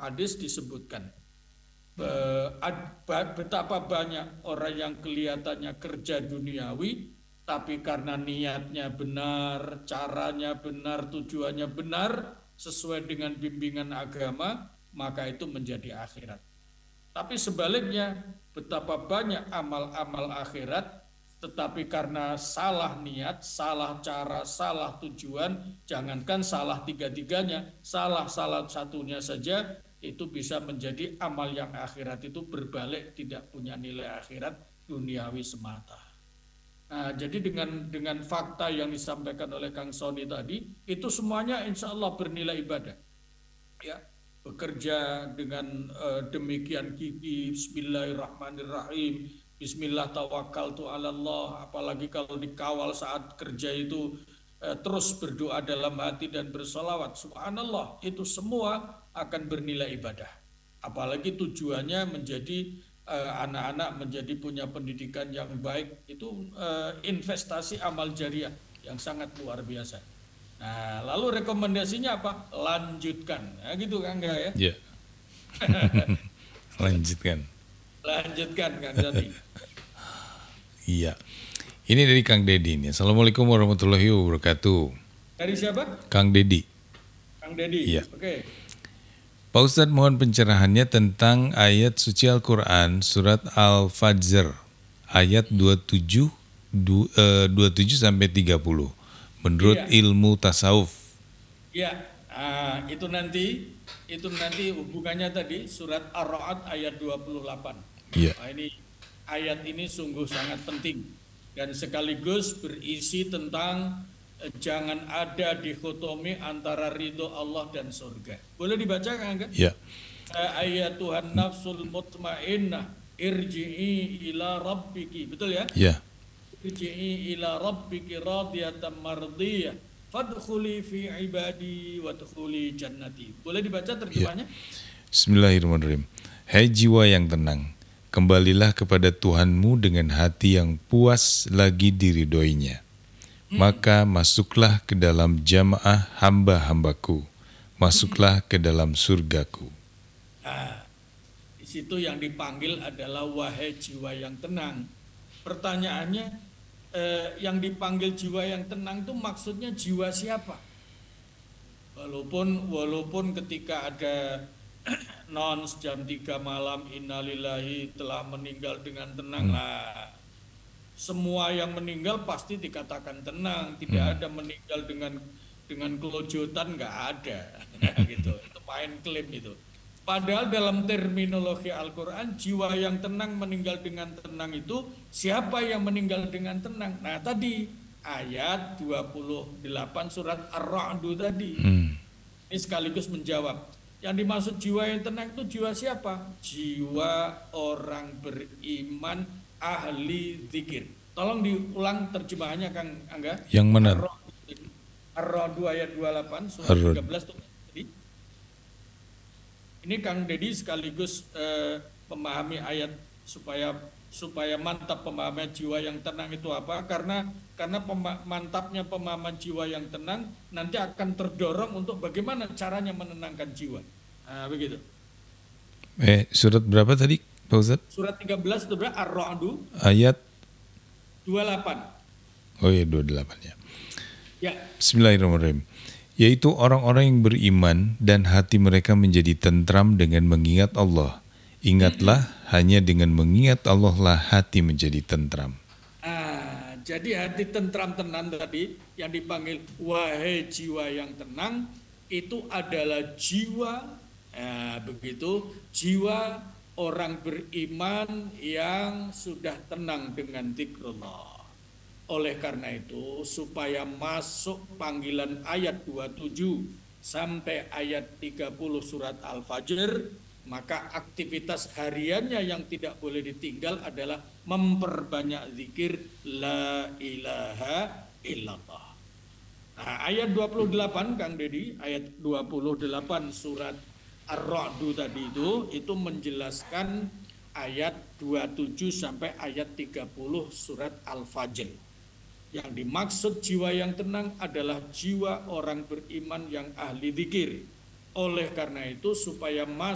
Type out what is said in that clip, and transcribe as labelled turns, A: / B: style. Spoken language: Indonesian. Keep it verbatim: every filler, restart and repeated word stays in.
A: hadis disebutkan betapa banyak orang yang kelihatannya kerja duniawi, tapi karena niatnya benar, caranya benar, tujuannya benar, sesuai dengan bimbingan agama, maka itu menjadi akhirat. Tapi sebaliknya, betapa banyak amal-amal akhirat, tetapi karena salah niat, salah cara, salah tujuan, jangankan salah tiga-tiganya, salah salah satunya saja, itu bisa menjadi amal yang akhirat itu berbalik, tidak punya nilai akhirat, duniawi semata. Nah, jadi dengan dengan fakta yang disampaikan oleh Kang Sony tadi, itu semuanya insya Allah bernilai ibadah. Ya, bekerja dengan uh, demikian gigih, Bismillahirrahmanirrahim, Bismillah tawakkaltu ala Allah, apalagi kalau dikawal saat kerja itu uh, terus berdoa dalam hati dan bersolawat, subhanallah, itu semua akan bernilai ibadah. Apalagi tujuannya menjadi uh, anak-anak menjadi punya pendidikan yang baik, itu uh, investasi amal jariah yang sangat luar biasa. Nah, lalu rekomendasinya apa? Lanjutkan. Nah, gitu kan enggak ya?
B: Ya. Lanjutkan.
A: Lanjutkan Kang Jati.
B: Iya. Ini dari Kang Dedi nih. Assalamualaikum warahmatullahi wabarakatuh.
A: Dari siapa?
B: Kang Dedi.
A: Kang Dedi.
B: Iya.
A: Oke.
B: Pak Ustadz, mohon pencerahannya tentang ayat suci Al-Quran surat Al-Fajr ayat dua puluh tujuh, dua puluh tujuh sampai tiga puluh menurut
A: Iya.
B: ilmu tasawuf.
A: Iya. Nah, itu nanti itu nanti hubungannya tadi surat Ar-Ra'd ayat dua puluh delapan.
B: Iya.
A: Nah, ini ayat ini sungguh sangat penting dan sekaligus berisi tentang eh, jangan ada dikotomi antara ridho Allah dan surga. Boleh dibaca kan?
B: Iya.
A: Ayatuhan nafsul mutmainnah irji'i ila rabbiki. Betul ya?
B: Iya.
A: Irji'i ila rabbiki radiyatan mardiyah fadkhuli fi ibadi wadkhuli jannati. Boleh dibaca terjemahnya?
B: Bismillahirrahmanirrahim. Hai jiwa yang tenang, kembalilah kepada Tuhanmu dengan hati yang puas lagi diridhoinya. Maka masuklah ke dalam jamaah hamba-hambaku, masuklah ke dalam surgaku.
A: Nah, di situ yang dipanggil adalah wahai jiwa yang tenang. Pertanyaannya, eh, yang dipanggil jiwa yang tenang itu maksudnya jiwa siapa? Walaupun walaupun ketika ada non jam tiga malam innalillahi telah meninggal dengan tenang, lah semua yang meninggal pasti dikatakan tenang, tidak hmm. ada meninggal dengan dengan kelojotan, nggak ada. Gitu, itu main klaim itu. Padahal dalam terminologi Al-Quran, jiwa yang tenang meninggal dengan tenang itu siapa yang meninggal dengan tenang? Nah tadi ayat dua puluh delapan surat Ar-Ra'd tadi hmm. ini sekaligus menjawab. Yang dimaksud jiwa yang tenang itu jiwa siapa? Jiwa orang beriman ahli zikir. Tolong diulang terjemahannya Kang Angga.
B: Yang mana?
A: Ar-Ra'd ayat dua puluh delapan surat tiga belas tuh. Ini Kang Dedi sekaligus eh, memahami ayat supaya supaya mantap pemahaman jiwa yang tenang itu apa? Karena karena pema, mantapnya pemahaman jiwa yang tenang nanti akan terdorong untuk bagaimana caranya menenangkan jiwa. Nah, begitu.
B: Eh, surat berapa tadi, Pak Ustadz?
A: Surat tiga belas itu berapa? Ar-Ra'd
B: ayat
A: dua puluh delapan.
B: Oh iya, dua puluh delapan ya.
A: Ya.
B: Bismillahirrahmanirrahim. Yaitu orang-orang yang beriman dan hati mereka menjadi tentram dengan mengingat Allah. Ingatlah, mm-hmm. hanya dengan mengingat Allah lah hati menjadi tentram.
A: Ah, jadi hati tentram tenang tadi yang dipanggil wahai jiwa yang tenang itu adalah jiwa, eh, begitu jiwa orang beriman yang sudah tenang dengan zikrullah. Oleh karena itu, supaya masuk panggilan ayat dua puluh tujuh sampai ayat tiga puluh surat Al-Fajr, maka aktivitas hariannya yang tidak boleh ditinggal adalah memperbanyak zikir la ilaha illallah. Nah, ayat dua puluh delapan Kang Dedi, ayat dua puluh delapan surat Ar-Ra'd tadi itu itu menjelaskan ayat dua puluh tujuh sampai ayat tiga puluh surat Al-Fajr. Yang dimaksud jiwa yang tenang adalah jiwa orang beriman yang ahli zikir. Oleh karena itu supaya masuk